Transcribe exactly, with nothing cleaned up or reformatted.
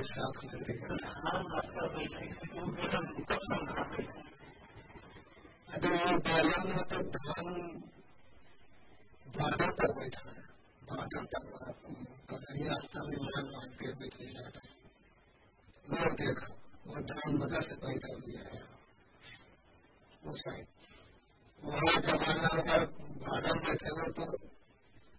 साथ में देखा तो ये बालन में तो धान भादों तक बैठा है, भादों तक कन्हैयास्था में मान मान के बैठे जाता है। वो देखा वो धान मजा से पैदा हुआ है वो साइड वहाँ जमाना अगर भादों में थे तो